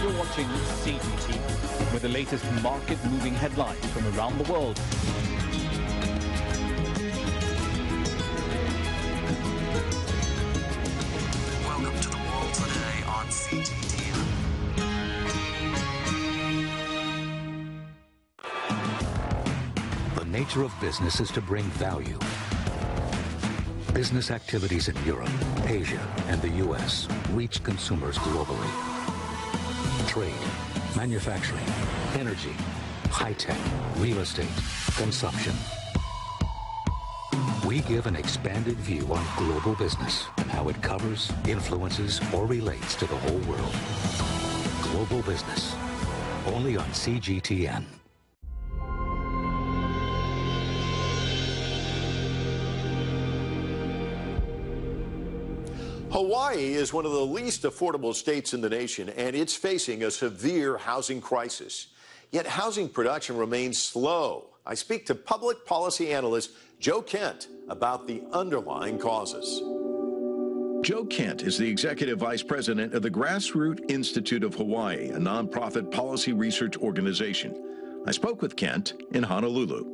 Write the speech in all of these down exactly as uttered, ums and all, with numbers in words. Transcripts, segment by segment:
You're watching C G T with the latest market-moving headlines from around the world. Welcome to the world today on C G T. The nature of business is to bring value. Business activities in Europe, Asia, and the U S reach consumers globally. Trade, manufacturing, energy, high-tech, real estate, consumption. We give an expanded view on global business and how it covers, influences, or relates to the whole world. Global business, only on C G T N. Hawaii is one of the least affordable states in the nation, and it's facing a severe housing crisis. Yet housing production remains slow. I speak to public policy analyst Joe Kent about the underlying causes. Joe Kent is the executive vice president of the Grassroots Institute of Hawaii, a nonprofit policy research organization. I spoke with Kent in Honolulu.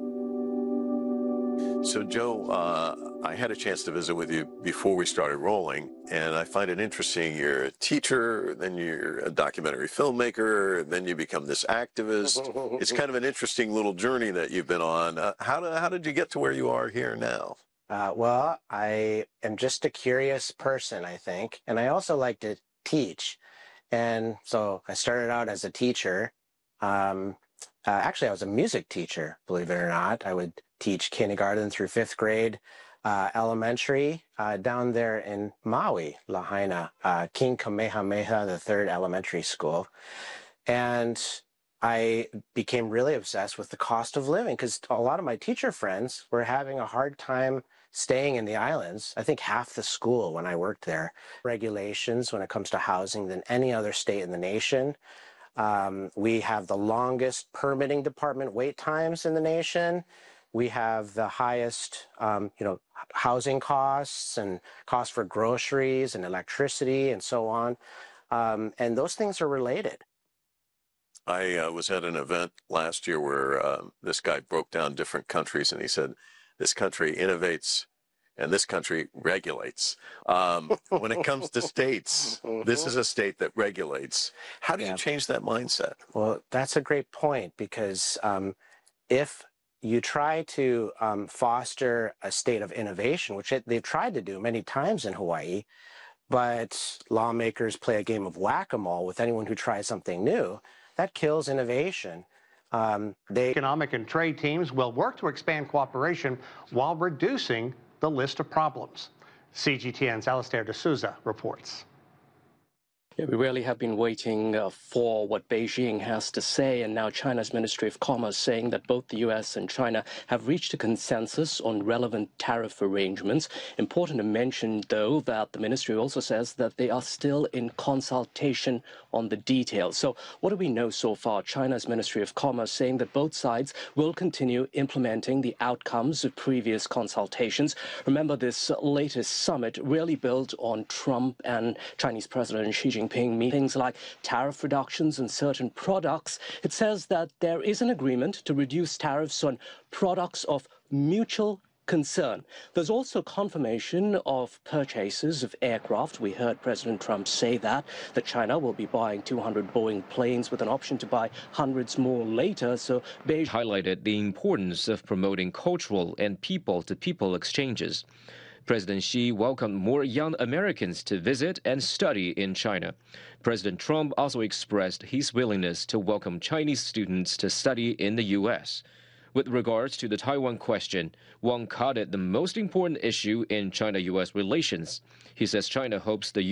So, Joe, uh, I had a chance to visit with you before we started rolling, and I find it interesting. You're a teacher, then you're a documentary filmmaker, then you become this activist. It's kind of an interesting little journey that you've been on. Uh, how, do, how did you get to where you are here now? Uh, well, I am just a curious person, I think, and I also like to teach. And so I started out as a teacher. Um, uh, actually, I was a music teacher, believe it or not. I would teach kindergarten through fifth grade, uh, elementary, uh, down there in Maui, Lahaina, uh, King Kamehameha the third Elementary School. And I became really obsessed with the cost of living because a lot of my teacher friends were having a hard time staying in the islands. I think half the school when I worked there. Regulations when it comes to housing than any other state in the nation. Um, we have the longest permitting department wait times in the nation. We have the highest, um, you know, housing costs and costs for groceries and electricity and so on. Um, and those things are related. I uh, was at an event last year where uh, this guy broke down different countries, and he said, this country innovates and this country regulates. Um, when it comes to states, this is a state that regulates. How do you yeah. change that mindset? Well, that's a great point, because um, if you try to um, foster a state of innovation, which it, they've tried to do many times in Hawaii, but lawmakers play a game of whack-a-mole with anyone who tries something new, that kills innovation. Um, they Economic and trade teams will work to expand cooperation while reducing the list of problems. C G T N's Alastair D'Souza reports. Yeah, we really have been waiting uh, for what Beijing has to say, and now China's Ministry of Commerce saying that both the U S and China have reached a consensus on relevant tariff arrangements. Important to mention, though, that the ministry also says that they are still in consultation on the details. So what do we know so far? China's Ministry of Commerce saying that both sides will continue implementing the outcomes of previous consultations. Remember, this latest summit really built on Trump and Chinese President Xi Jinping meetings like tariff reductions on certain products. It says that there is an agreement to reduce tariffs on products of mutual concern. There's also confirmation of purchases of aircraft. We heard President Trump say that, that China will be buying two hundred Boeing planes with an option to buy hundreds more later. So Beijing highlighted the importance of promoting cultural and people-to-people exchanges. President Xi welcomed more young Americans to visit and study in China. President Trump also expressed his willingness to welcome Chinese students to study in the U S. With regards to the Taiwan question, Wang called it the most important issue in China-U S relations. He says China hopes the